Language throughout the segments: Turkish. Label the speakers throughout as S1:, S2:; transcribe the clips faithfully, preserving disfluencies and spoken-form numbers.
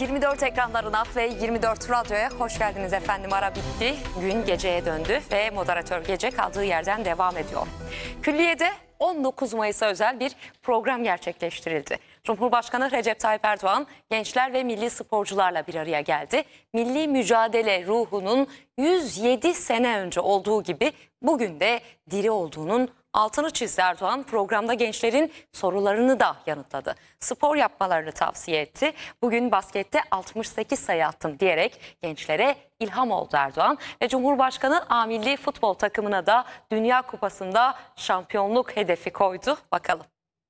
S1: yirmi dört ekranlarına ve yirmi dört radyoya hoş geldiniz efendim. Ara bitti, gün geceye döndü ve moderatör gece kaldığı yerden devam ediyor. Külliye'de on dokuz Mayıs'a özel bir program gerçekleştirildi. Cumhurbaşkanı Recep Tayyip Erdoğan gençler ve milli sporcularla bir araya geldi. Milli mücadele ruhunun yüz yedi sene önce olduğu gibi bugün de diri olduğunun altını çizdi Erdoğan. Programda gençlerin sorularını da yanıtladı. Spor yapmalarını tavsiye etti. Bugün baskette altmış sekiz sayı attım diyerek gençlere ilham oldu Erdoğan. Ve Cumhurbaşkanı A milli futbol takımına da Dünya Kupası'nda şampiyonluk hedefi koydu. Bakalım.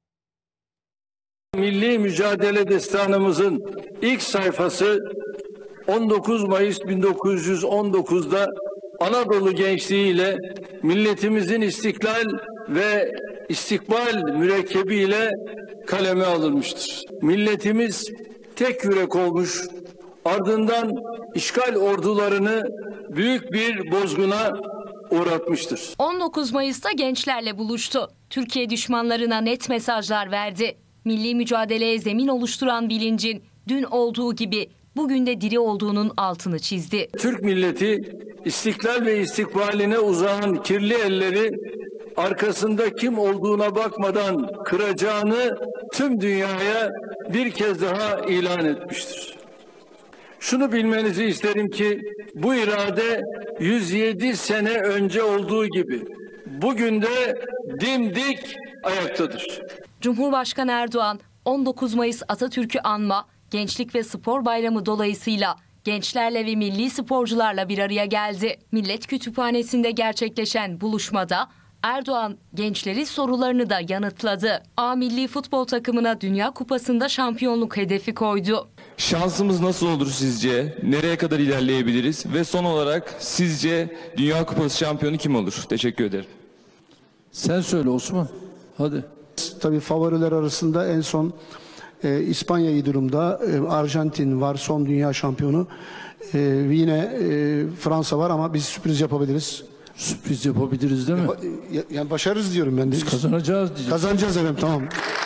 S2: Milli mücadele destanımızın ilk sayfası on dokuz Mayıs bin dokuz yüz on dokuz'da Anadolu gençliğiyle milletimizin istiklal ve istikbal mürekkebiyle kaleme alınmıştır. Milletimiz tek yürek olmuş, ardından işgal ordularını büyük bir bozguna uğratmıştır.
S3: on dokuz Mayıs'ta gençlerle buluştu. Türkiye düşmanlarına net mesajlar verdi. Milli mücadeleye zemin oluşturan bilincin dün olduğu gibi bugün de diri olduğunun altını çizdi.
S2: Türk milleti istiklal ve istikbaline uzanan kirli elleri arkasında kim olduğuna bakmadan kıracağını tüm dünyaya bir kez daha ilan etmiştir. Şunu bilmenizi isterim ki bu irade yüz yedi sene önce olduğu gibi bugün de dimdik ayaktadır.
S3: Cumhurbaşkanı Erdoğan on dokuz Mayıs Atatürk'ü anma, Gençlik ve Spor Bayramı dolayısıyla gençlerle ve milli sporcularla bir araya geldi. Millet Kütüphanesi'nde gerçekleşen buluşmada Erdoğan gençleri sorularını da yanıtladı. A milli futbol takımına Dünya Kupası'nda şampiyonluk hedefi koydu.
S4: Şansımız nasıl olur sizce? Nereye kadar ilerleyebiliriz? Ve son olarak sizce Dünya Kupası şampiyonu kim olur? Teşekkür ederim.
S2: Sen söyle Osman. Hadi.
S5: Tabii favoriler arasında en son e, İspanya iyi durumda. E, Arjantin var, son dünya şampiyonu. E, yine e, Fransa var ama biz sürpriz yapabiliriz.
S2: Sürpriz yapabiliriz değil mi?
S5: Ya, yani başarırız diyorum ben de.
S2: Biz kazanacağız diyeceğiz.
S5: Kazanacağız efendim, tamam.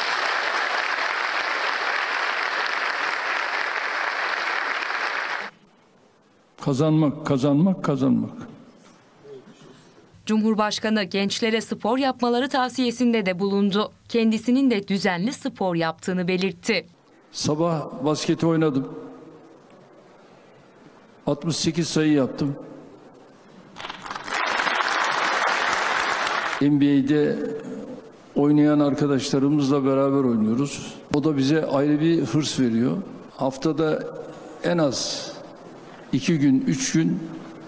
S2: Kazanmak, kazanmak, kazanmak.
S3: Cumhurbaşkanı gençlere spor yapmaları tavsiyesinde de bulundu. Kendisinin de düzenli spor yaptığını belirtti.
S2: Sabah basketi oynadım. altmış sekiz sayı yaptım. N B A'de oynayan arkadaşlarımızla beraber oynuyoruz. O da bize ayrı bir hırs veriyor. Haftada en az iki gün, üç gün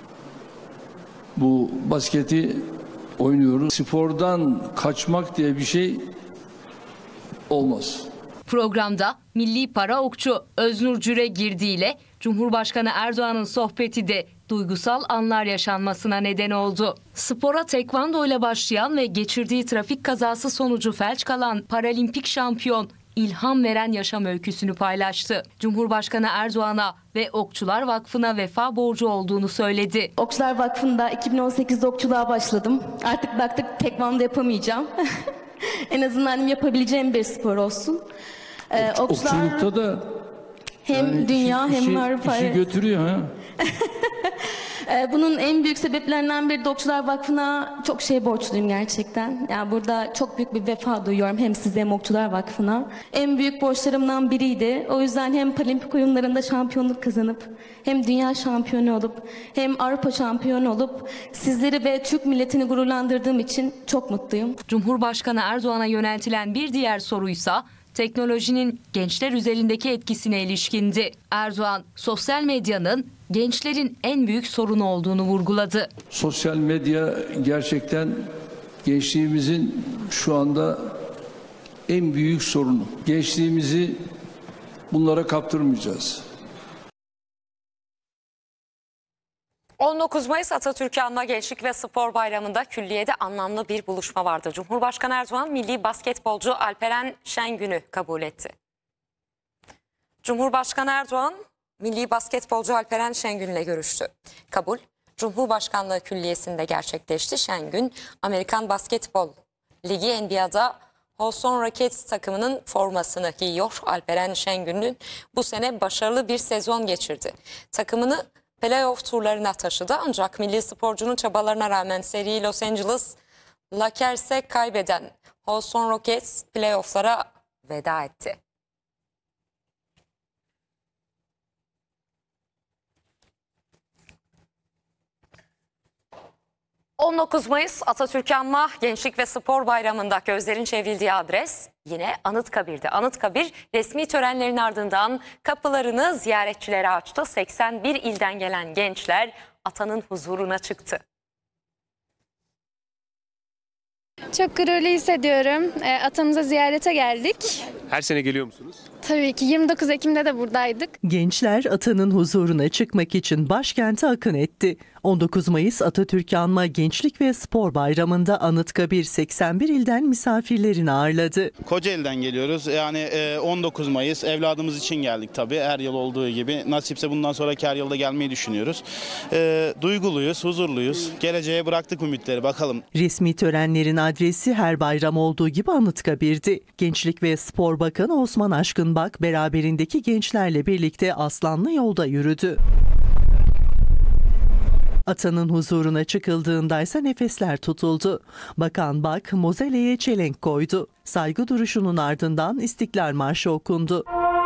S2: bu basketi oynuyoruz. Spordan kaçmak diye bir şey olmaz.
S3: Programda milli para okçu Öznur Cüregirdi ile Cumhurbaşkanı Erdoğan'ın sohbeti de duygusal anlar yaşanmasına neden oldu. Spora tekvando ile başlayan ve geçirdiği trafik kazası sonucu felç kalan paralimpik şampiyon ilham veren yaşam öyküsünü paylaştı. Cumhurbaşkanı Erdoğan'a ve Okçular Vakfı'na vefa borcu olduğunu söyledi.
S6: Okçular Vakfı'nda iki bin on sekiz'de okçuluğa başladım. Artık baktık tekvando yapamayacağım. En azından yapabileceğim bir spor olsun. Ee, okçular
S2: Okçulukta da
S6: hem
S2: yani
S6: dünya
S2: işi,
S6: hem
S2: işi,
S6: Avrupa.
S2: işi götürüyor ha.
S6: Bunun en büyük sebeplerinden biri de Okçular Vakfı'na çok şey borçluyum gerçekten. Yani burada çok büyük bir vefa duyuyorum hem size hem Okçular Vakfı'na. En büyük borçlarımdan biriydi. O yüzden hem Paralimpik oyunlarında şampiyonluk kazanıp hem dünya şampiyonu olup hem Avrupa şampiyonu olup sizleri ve Türk milletini gururlandırdığım için çok mutluyum.
S3: Cumhurbaşkanı Erdoğan'a yöneltilen bir diğer soruysa teknolojinin gençler üzerindeki etkisine ilişkindi. Erdoğan, sosyal medyanın gençlerin en büyük sorunu olduğunu vurguladı.
S2: Sosyal medya gerçekten gençliğimizin şu anda en büyük sorunu. Gençliğimizi bunlara kaptırmayacağız.
S1: on dokuz Mayıs Atatürk'ü anma Gençlik ve Spor Bayramı'nda Külliye'de anlamlı bir buluşma vardı. Cumhurbaşkanı Erdoğan milli basketbolcu Alperen Şengün'ü kabul etti. Cumhurbaşkanı Erdoğan milli basketbolcu Alperen Şengün'le görüştü. Kabul Cumhurbaşkanlığı Külliyesi'nde gerçekleşti. Şengün Amerikan Basketbol Ligi N B A'da Houston Rockets takımının formasını giyiyor. Alperen Şengün'ün bu sene başarılı bir sezon geçirdi. Takımını playoff turlarına taşıdı ancak milli sporcunun çabalarına rağmen seriyi Los Angeles Lakers'e kaybeden Houston Rockets playofflara veda etti. on dokuz Mayıs Atatürk Anma Gençlik ve Spor Bayramı'nda gözlerin çevrildiği adres yine Anıtkabir'di. Anıtkabir resmi törenlerin ardından kapılarını ziyaretçilere açtı. seksen bir ilden gelen gençler atanın huzuruna çıktı.
S7: Çok gururlu hissediyorum. E, atamıza ziyarete geldik.
S8: Her sene geliyor musunuz?
S7: Tabii ki yirmi dokuz Ekim'de de buradaydık.
S9: Gençler atanın huzuruna çıkmak için başkente akın etti. on dokuz Mayıs Atatürk Anma Gençlik ve Spor Bayramı'nda Anıtkabir seksen bir ilden misafirlerini ağırladı.
S10: Kocaeli'den geliyoruz. Yani on dokuz Mayıs evladımız için geldik tabii. Her yıl olduğu gibi. Nasipse bundan sonraki her yılda gelmeyi düşünüyoruz. E, duyguluyuz, huzurluyuz. Geleceğe bıraktık ümitleri, bakalım.
S9: Resmi törenlerin adresi her bayram olduğu gibi Anıtkabir'di. Gençlik ve Spor Bakanı Osman Aşkınbak beraberindeki gençlerle birlikte Aslanlı Yolda yürüdü. Atanın huzuruna çıkıldığındaysa nefesler tutuldu. Bakan Bak mozeleye çelenk koydu. Saygı duruşunun ardından İstiklal Marşı okundu.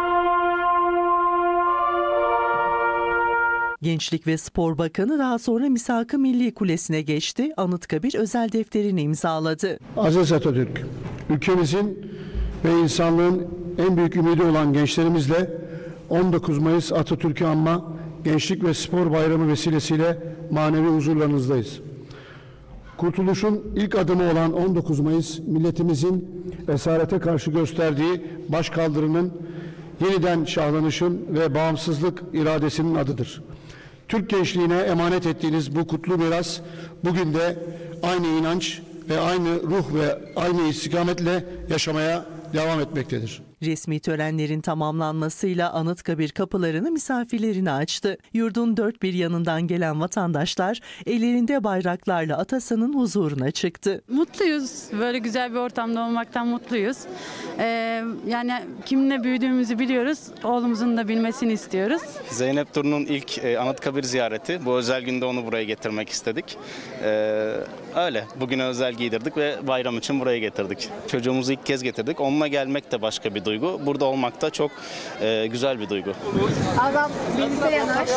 S9: Gençlik ve Spor Bakanı daha sonra Misak-ı Milli Kulesi'ne geçti. Anıtkabir özel defterini imzaladı.
S5: Aziz Atatürk, ülkemizin ve insanlığın en büyük ümidi olan gençlerimizle on dokuz Mayıs Atatürk'ü anma Gençlik ve Spor Bayramı vesilesiyle manevi huzurlarınızdayız. Kurtuluşun ilk adımı olan on dokuz Mayıs milletimizin esarete karşı gösterdiği başkaldırının yeniden şahlanışın ve bağımsızlık iradesinin adıdır. Türk gençliğine emanet ettiğiniz bu kutlu miras bugün de aynı inanç ve aynı ruh ve aynı istikametle yaşamaya devam etmektedir.
S9: Resmi törenlerin tamamlanmasıyla Anıtkabir kapılarını misafirlerine açtı. Yurdun dört bir yanından gelen vatandaşlar ellerinde bayraklarla atasının huzuruna çıktı.
S11: Mutluyuz. Böyle güzel bir ortamda olmaktan mutluyuz. Ee, yani kiminle büyüdüğümüzü biliyoruz. Oğlumuzun da bilmesini istiyoruz.
S10: Zeynep Duru'nun ilk e, Anıtkabir ziyareti. Bu özel günde onu buraya getirmek istedik. Ee, öyle. Bugüne özel giydirdik ve bayram için buraya getirdik. Çocuğumuzu ilk kez getirdik. Onunla gelmek de başka bir duygu. Burada olmak da çok e, güzel bir duygu.
S7: Adam bilgisayar yanar.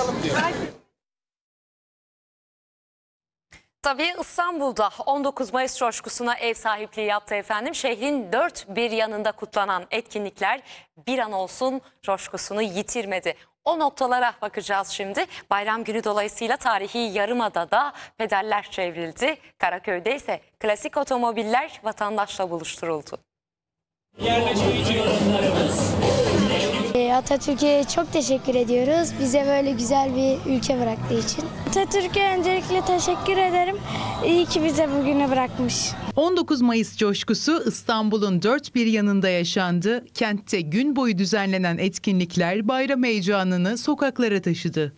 S1: Tabii İstanbul'da on dokuz Mayıs coşkusuna ev sahipliği yaptı efendim. Şehrin dört bir yanında kutlanan etkinlikler bir an olsun coşkusunu yitirmedi. O noktalara bakacağız şimdi. Bayram günü dolayısıyla tarihi Yarımada'da pedaller çevrildi. Karaköy'de ise klasik otomobiller vatandaşla buluşturuldu.
S12: Atatürk'e çok teşekkür ediyoruz. Bize böyle güzel bir ülke bıraktığı için. Atatürk'e öncelikle teşekkür ederim. İyi ki bize bugünü bırakmış.
S13: on dokuz Mayıs coşkusu İstanbul'un dört bir yanında yaşandı. Kentte gün boyu düzenlenen etkinlikler bayram heyecanını sokaklara taşıdı.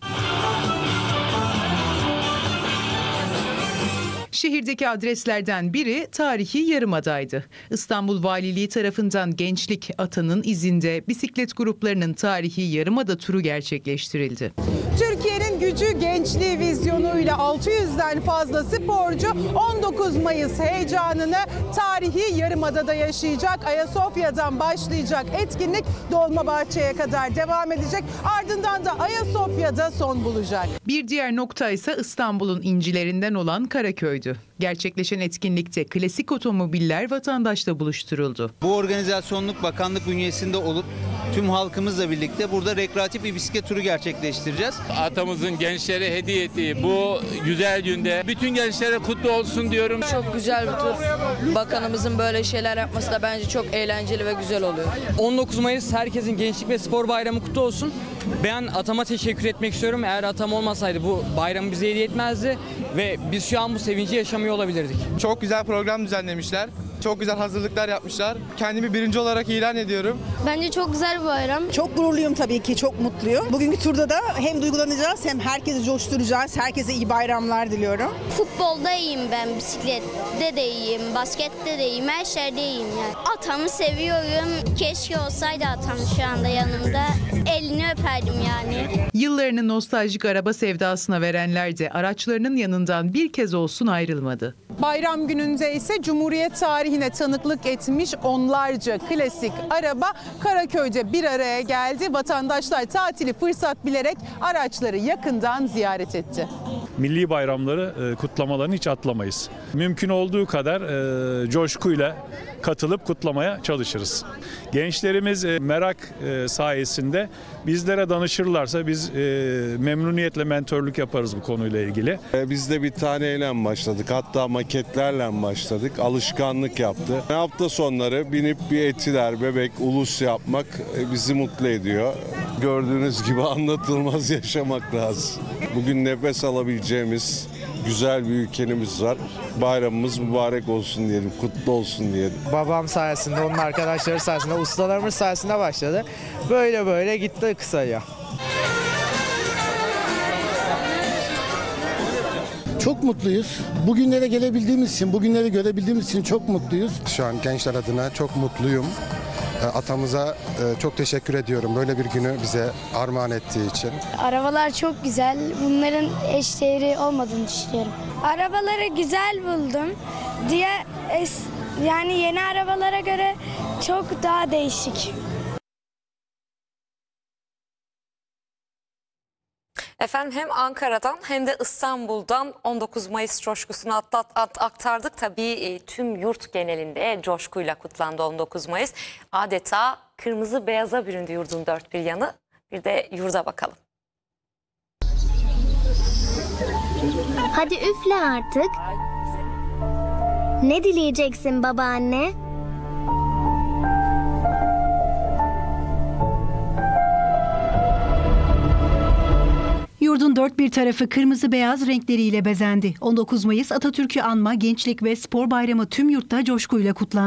S13: Şehirdeki adreslerden biri tarihi Yarımada'ydı. İstanbul Valiliği tarafından Gençlik Atanın izinde bisiklet gruplarının tarihi Yarımada turu gerçekleştirildi.
S14: Türkiye'nin gücü gençliği vizyonuyla altı yüzden fazla sporcu on dokuz Mayıs heyecanını tarihi Yarımada'da yaşayacak. Ayasofya'dan başlayacak etkinlik Dolmabahçe'ye kadar devam edecek. Ardından da Ayasofya'da son bulacak.
S13: Bir diğer nokta ise İstanbul'un incilerinden olan Karaköy'dü. Gerçekleşen etkinlikte klasik otomobiller vatandaşla buluşturuldu.
S15: Bu organizasyonluk bakanlık bünyesinde olup tüm halkımızla birlikte burada rekreatif bir bisiklet turu gerçekleştireceğiz.
S16: Atamızın gençlere hediye ettiği bu güzel günde bütün gençlere kutlu olsun diyorum.
S17: Çok güzel bir tur. Bakanımızın böyle şeyler yapması da bence çok eğlenceli ve güzel oluyor.
S18: on dokuz Mayıs herkesin Gençlik ve Spor Bayramı kutlu olsun. Ben atama teşekkür etmek istiyorum. Eğer atam olmasaydı bu bayramı bize hediye etmezdi ve biz şu an bu sevinci yaşamıyor olabilirdik.
S19: Çok güzel program düzenlemişler.
S8: Çok güzel hazırlıklar yapmışlar. Kendimi birinci olarak ilan ediyorum.
S12: Bence çok güzel bir bayram.
S19: Çok gururluyum tabii ki, çok mutluyum. Bugünkü turda da hem duygulanacağız hem herkesi coşturacağız. Herkese iyi bayramlar diliyorum.
S12: Futbolda iyiyim ben, bisiklette de iyiyim, baskette de iyiyim, her şeyde iyiyim yani. Atamı seviyorum. Keşke olsaydı atam şu anda yanımda. Elini öperdim yani.
S13: Yıllarını nostaljik araba sevdasına verenler de araçlarının yanından bir kez olsun ayrılmadı.
S14: Bayram gününde ise Cumhuriyet tarihine tanıklık etmiş onlarca klasik araba Karaköy'de bir araya geldi. Vatandaşlar tatili fırsat bilerek araçları yakından ziyaret etti.
S20: Milli bayramları kutlamalarını hiç atlamayız. Mümkün olduğu kadar coşkuyla katılıp kutlamaya çalışırız. Gençlerimiz merak sayesinde bizlere danışırlarsa biz memnuniyetle mentörlük yaparız bu konuyla ilgili.
S21: Biz de bir taneyle başladık. Hatta maketlerle başladık. Alışkanlık yaptı. Hafta sonları binip bir Etiler, Bebek, Ulus yapmak bizi mutlu ediyor. Gördüğünüz gibi anlatılmaz yaşamak lazım. Bugün nefes alabileceğimiz güzel bir ülkemiz var. Bayramımız mübarek olsun diyelim, kutlu olsun diyelim.
S22: Babam sayesinde, onun arkadaşları sayesinde, ustalarımız sayesinde başladı. Böyle böyle gitti kısaca.
S23: Çok mutluyuz. Bugünlere gelebildiğimiz için, bugünleri görebildiğimiz için çok mutluyuz.
S24: Şu an gençler adına çok mutluyum. Atamıza çok teşekkür ediyorum böyle bir günü bize armağan ettiği için.
S12: Arabalar çok güzel. Bunların eşdeğeri olmadığını düşünüyorum. Arabaları güzel buldum. Diğer yani yeni arabalara göre çok daha değişik.
S1: Efendim hem Ankara'dan hem de İstanbul'dan on dokuz Mayıs coşkusunu atlat, at, aktardık. Tabii e, tüm yurt genelinde coşkuyla kutlandı on dokuz Mayıs. Adeta kırmızı beyaza büründü yurdun dört bir yanı. Bir de yurda bakalım.
S25: Hadi üfle artık. Ne dileyeceksin babaanne?
S26: Yurdun dört bir tarafı kırmızı beyaz renkleriyle bezendi. on dokuz Mayıs Atatürk'ü anma, gençlik ve spor bayramı tüm yurtta coşkuyla kutlandı.